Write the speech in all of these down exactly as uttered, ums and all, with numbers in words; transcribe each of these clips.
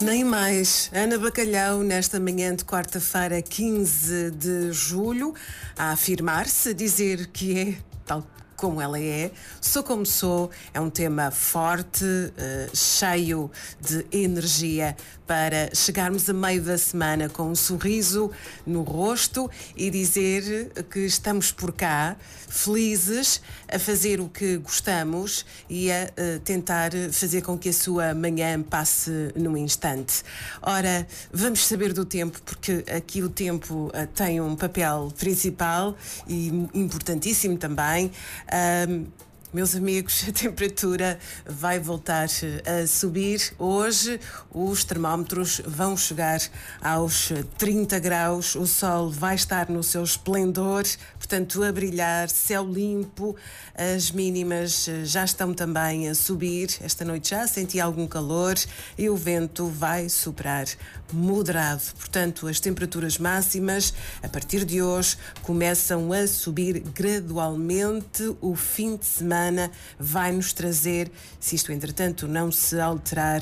Nem mais. Ana Bacalhau, nesta manhã de quarta-feira, quinze de julho, a afirmar-se, a dizer que é tal como ela é, sou como sou, é um tema forte, uh, cheio de energia para chegarmos a meio da semana com um sorriso no rosto e dizer que estamos por cá, felizes, a fazer o que gostamos e a uh, tentar fazer com que a sua manhã passe num instante. Ora, vamos saber do tempo, porque aqui o tempo uh, tem um papel principal e importantíssimo também. Um, meus amigos, a temperatura vai voltar a subir. Hoje os termómetros vão chegar aos trinta graus, o sol vai estar no seu esplendor, portanto a brilhar, céu limpo, as mínimas já estão também a subir. Esta noite já senti algum calor e o vento vai soprar moderado. Portanto, as temperaturas máximas a partir de hoje começam a subir gradualmente. O fim de semana vai nos trazer, se isto entretanto não se alterar,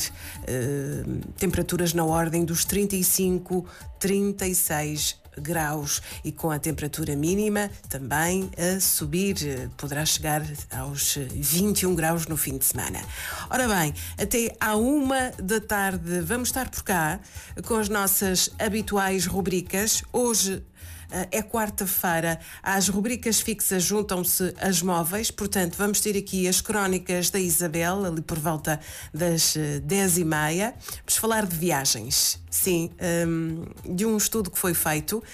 eh, temperaturas na ordem dos trinta e cinco, trinta e seis graus e com a temperatura mínima também a subir, poderá chegar aos vinte e um graus no fim de semana. Ora bem, até à uma da tarde vamos estar por cá com as nossas habituais rubricas. Hoje é quarta-feira, às rubricas fixas juntam-se as móveis, portanto vamos ter aqui as crónicas da Isabel, ali por volta das dez e meia. Vamos falar de viagens, sim, um, de um estudo que foi feito uh,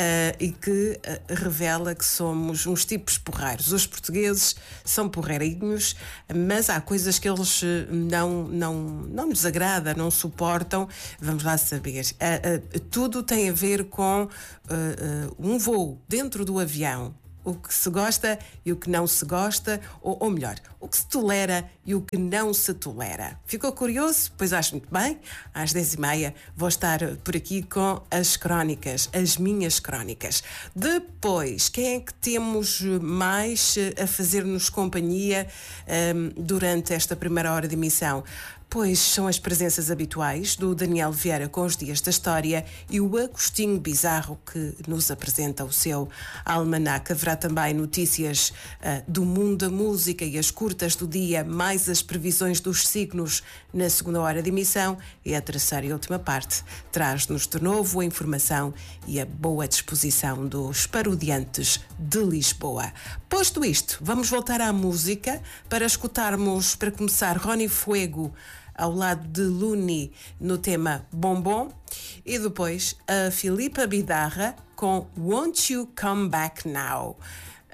e que uh, revela que somos uns tipos porreiros. Os portugueses são porreirinhos, mas há coisas que eles não, não, não nos agrada, não suportam. Vamos lá saber. Uh, uh, tudo tem a ver com uh, uh, um voo dentro do avião, o que se gosta e o que não se gosta, ou, ou melhor, o que se tolera e o que não se tolera. Ficou curioso? Pois acho muito bem. Às dez e meia vou estar por aqui com as crónicas, as minhas crónicas. Depois, quem é que temos mais a fazer-nos companhia um, durante esta primeira hora de emissão? Pois são as presenças habituais do Daniel Vieira com os Dias da História e o Agostinho Bizarro, que nos apresenta o seu almanaque. Haverá também notícias uh, do mundo da música e as curtas do dia, mais as previsões dos signos na segunda hora de emissão, e a terceira e última parte traz-nos de novo a informação e a boa disposição dos parodiantes de Lisboa. Posto isto, vamos voltar à música para escutarmos, para começar, Rony Fuego ao lado de Luni no tema Bombom e depois a Filipa Bidarra com Won't You Come Back Now. Uh,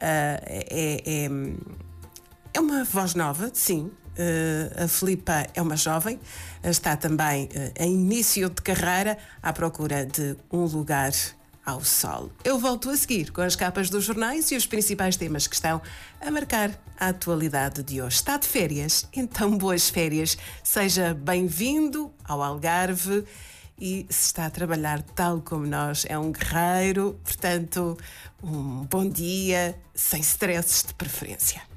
é, é, é uma voz nova, sim. Uh, a Filipa é uma jovem, está também uh, em início de carreira à procura de um lugar ao sol. Eu volto a seguir com as capas dos jornais e os principais temas que estão a marcar a atualidade de hoje. Está de férias? Então boas férias. Seja bem-vindo ao Algarve e se está a trabalhar tal como nós, é um guerreiro, portanto, um bom dia, sem stresses de preferência.